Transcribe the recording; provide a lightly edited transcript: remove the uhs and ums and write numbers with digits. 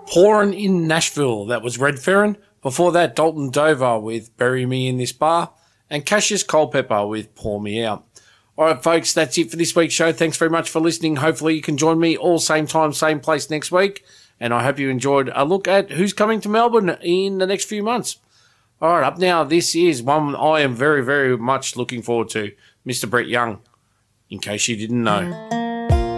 Pouring in Nashville, that was Red Ferrin. Before that, Dalton Dover with Bury Me in This Bar, and Cassius Culpepper with Pour Me Out. All right, folks, that's it for this week's show. Thanks very much for listening. Hopefully you can join me all same time, same place next week, and I hope you enjoyed a look at who's coming to Melbourne in the next few months. All right, up now, this is one I am very, very much looking forward to, Mr. Brett Young, in case you didn't know.